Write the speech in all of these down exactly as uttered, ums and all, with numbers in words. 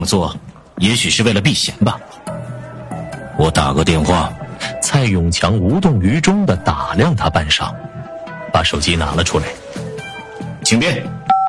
么做也许是为了避嫌吧。我打个电话。 蔡永强无动于衷地打量他半晌，把手机拿了出来。 请便。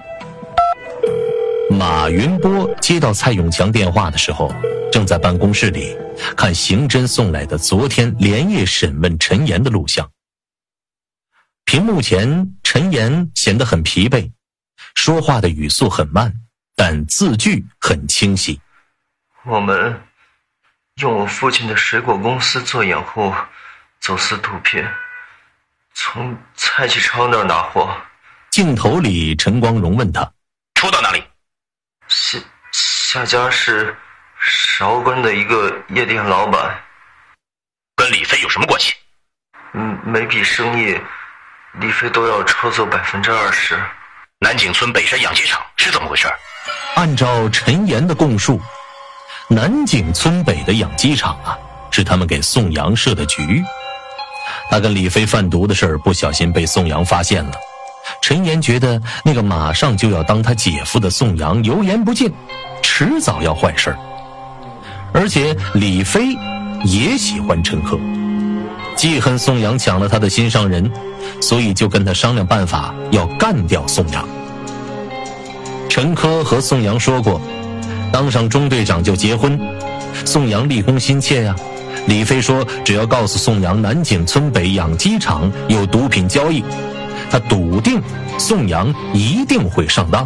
马云波接到蔡永强电话的时候，正在办公室里看刑侦送来的昨天连夜审问陈岩的录像。屏幕前，陈岩显得很疲惫，说话的语速很慢，但字句很清晰。 我们用我父亲的水果公司做掩护，走私毒品，从蔡启超那儿拿货。 镜头里，陈光荣问他：“ 出到哪里？” 下下家是韶关的一个夜店老板。 跟李飞有什么关系？ 嗯，每笔生意，李飞都要抽走百分之二十。 南井村北山养鸡场是怎么回事？ 按照陈岩的供述，南井村北的养鸡场啊，是他们给宋阳设的局。他跟李飞贩毒的事儿不小心被宋阳发现了，陈岩觉得那个马上就要当他姐夫的宋阳油盐不进，迟早要坏事儿。而且李飞也喜欢陈科，记恨宋阳抢了他的心上人，所以就跟他商量办法，要干掉宋阳。陈科和宋阳说过，当上中队长就结婚。宋阳立功心切呀、啊，李飞说只要告诉宋阳南井村北养鸡场有毒品交易，他笃定宋阳一定会上当。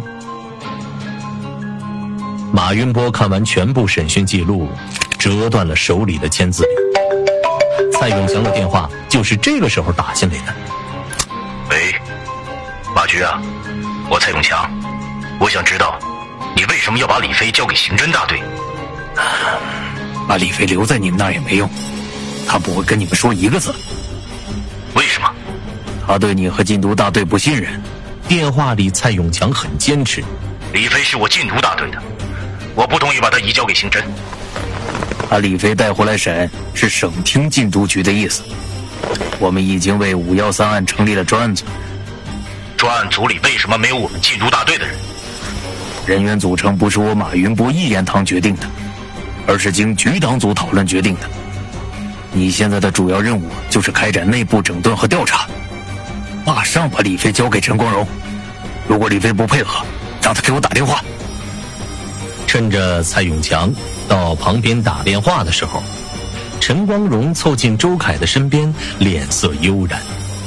马云波看完全部审讯记录，折断了手里的签字笔。蔡永强的电话就是这个时候打进来的。 喂，马局啊，我蔡永强，我想知道你为什么要把李飞交给刑侦大队？ 把李飞留在你们那儿也没用，他不会跟你们说一个字。 为什么？ 他对你和禁毒大队不信任。 电话里蔡永强很坚持， 李飞是我禁毒大队的，我不同意把他移交给刑侦。 把李飞带回来审是省厅禁毒局的意思。我们已经为五一三案成立了专案组。 专案组里为什么没有我们禁毒大队的人？ 人员组成不是我马云波一言堂决定的，而是经局党组讨论决定的。你现在的主要任务就是开展内部整顿和调查，马上把李飞交给陈光荣。如果李飞不配合，让他给我打电话。 趁着蔡永强到旁边打电话的时候，陈光荣凑近周凯的身边，脸色悠然。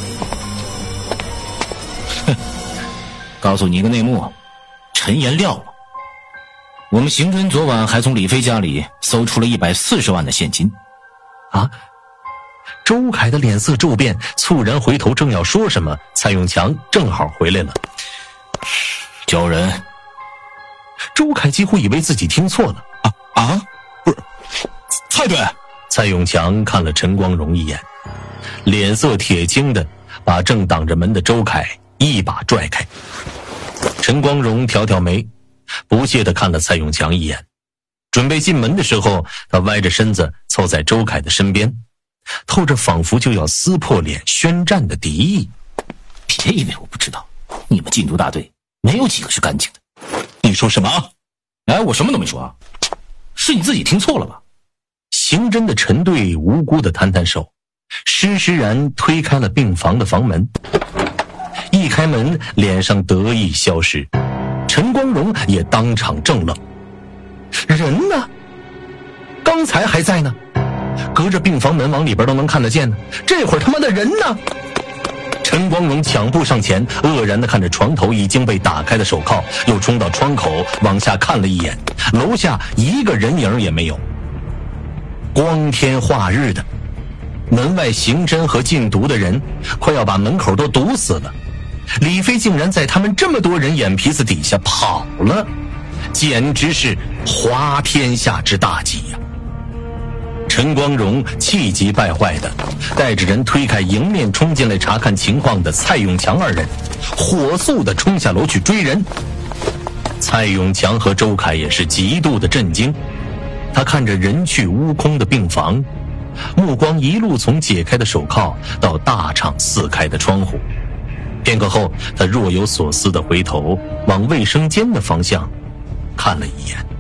哼，告诉你一个内幕，陈岩撂了。我们刑侦昨晚还从李飞家里搜出了一百四十万的现金。 啊！周凯的脸色骤变，猝然回头，正要说什么，蔡永强正好回来了。 交人。 周凯几乎以为自己听错了。 啊啊！不是，蔡队。 蔡永强看了陈光荣一眼，脸色铁青的把正挡着门的周凯一把拽开。陈光荣挑挑眉，不屑地看了蔡永强一眼，准备进门的时候，他歪着身子凑在周凯的身边，透着仿佛就要撕破脸宣战的敌意。 别以为我不知道，你们禁毒大队没有几个是干净的。你说什么？哎，我什么都没说啊，是你自己听错了吧？ 刑侦的陈队无辜地摊摊手，施施然推开了病房的房门。一开门，脸上得意消失，陈光荣也当场怔愣。人呢？刚才还在呢，隔着病房门往里边都能看得见呢，这会儿他妈的人呢？陈光荣抢步上前，愕然地看着床头已经被打开的手铐，又冲到窗口往下看了一眼，楼下一个人影也没有。光天化日的，门外刑侦和禁毒的人快要把门口都堵死了，李飞竟然在他们这么多人眼皮子底下跑了，简直是滑天下之大稽呀！陈光荣气急败坏的带着人推开迎面冲进来查看情况的蔡永强二人，火速的冲下楼去追人。蔡永强和周凯也是极度的震惊，他看着人去屋空的病房，目光一路从解开的手铐到大敞四开的窗户，片刻后，他若有所思地回头往卫生间的方向看了一眼。